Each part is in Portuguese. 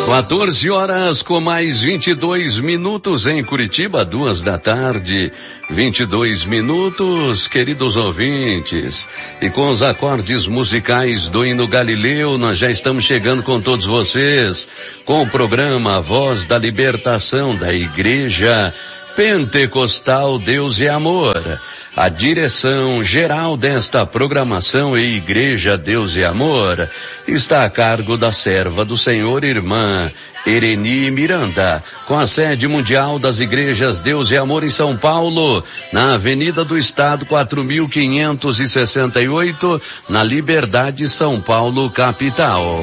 14 horas com mais 22 minutos em Curitiba, 2 da tarde, 22 minutos, queridos ouvintes. E com os acordes musicais do hino Galileu, nós já estamos chegando com todos vocês, com o programa Voz da Libertação da Igreja Pentecostal Deus e Amor. A direção geral desta programação e Igreja Deus e Amor está a cargo da serva do Senhor, irmã Ereni Miranda, com a sede mundial das Igrejas Deus e Amor em São Paulo, na Avenida do Estado 4568, na Liberdade, São Paulo, capital.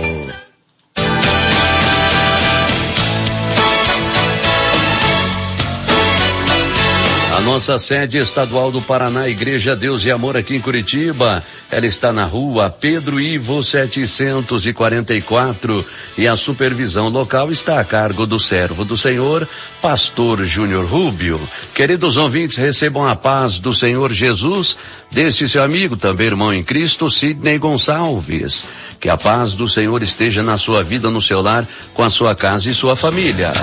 A nossa sede estadual do Paraná, Igreja Deus e Amor aqui em Curitiba, ela está na rua Pedro Ivo 744 e a supervisão local está a cargo do servo do Senhor, Pastor Júnior Rubio. Queridos ouvintes, recebam a paz do Senhor Jesus, deste seu amigo, também irmão em Cristo, Sidney Gonçalves. Que a paz do Senhor esteja na sua vida, no seu lar, com a sua casa e sua família.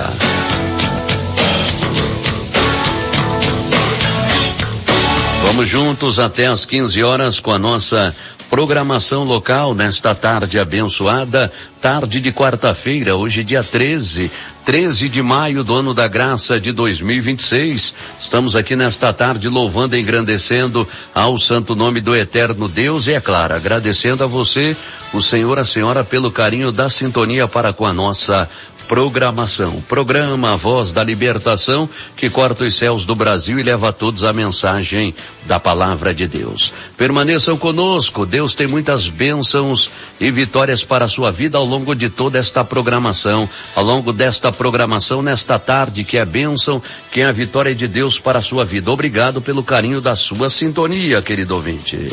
Vamos juntos até às 15 horas com a nossa programação local nesta tarde abençoada, tarde de quarta-feira, hoje dia 13 de maio do ano da graça de 2026. Estamos aqui nesta tarde louvando e engrandecendo ao santo nome do eterno Deus e, é claro, agradecendo a você, o Senhor, a senhora, pelo carinho da sintonia para com a nossa programação. Programa Voz da Libertação, que corta os céus do Brasil e leva a todos a mensagem da palavra de Deus. Permaneçam conosco, Deus tem muitas bênçãos e vitórias para a sua vida ao longo de toda esta programação, ao longo desta programação nesta tarde, que é bênção, que é a vitória de Deus para a sua vida. Obrigado pelo carinho da sua sintonia, querido ouvinte.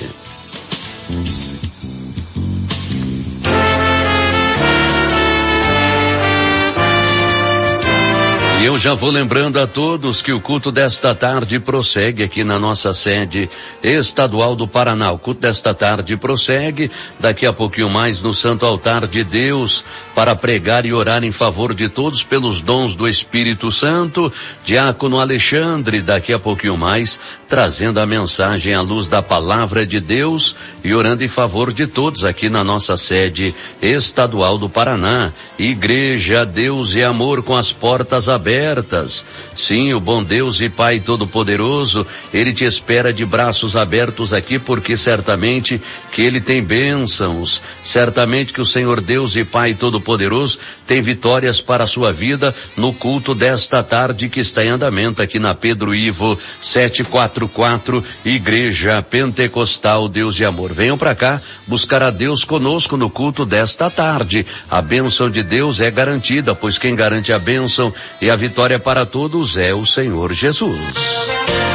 E eu já vou lembrando a todos que o culto desta tarde prossegue aqui na nossa sede estadual do Paraná. O culto desta tarde prossegue daqui a pouquinho mais no Santo Altar de Deus para pregar e orar em favor de todos pelos dons do Espírito Santo. Diácono Alexandre, daqui a pouquinho mais, trazendo a mensagem à luz da palavra de Deus e orando em favor de todos aqui na nossa sede estadual do Paraná. Igreja Deus e Amor com as portas abertas. Sim, o bom Deus e Pai Todo-Poderoso, Ele te espera de braços abertos aqui, porque certamente que Ele tem bênçãos, certamente que o Senhor Deus e Pai Todo-Poderoso tem vitórias para a sua vida no culto desta tarde que está em andamento aqui na Pedro Ivo 744, Igreja Pentecostal Deus e Amor. Venham para cá buscar a Deus conosco no culto desta tarde. A bênção de Deus é garantida, pois quem garante a bênção e a vitória para todos é o Senhor Jesus.